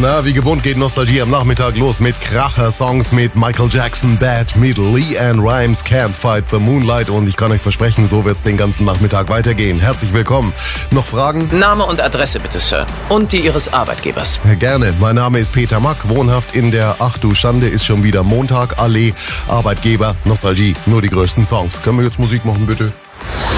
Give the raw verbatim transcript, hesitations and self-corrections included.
Na, wie gewohnt geht Nostalgie am Nachmittag los mit Kracher-Songs mit Michael Jackson, Bad, mit LeAnn Rimes, Can't Fight the Moonlight und ich kann euch versprechen, so wird's den ganzen Nachmittag weitergehen. Herzlich willkommen. Noch Fragen? Name und Adresse bitte, Sir. Und die Ihres Arbeitgebers. Gerne. Mein Name ist Peter Mack, wohnhaft in der Ach du Schande, ist schon wieder Montag, Allee, Arbeitgeber, Nostalgie, nur die größten Songs. Können wir jetzt Musik machen, bitte?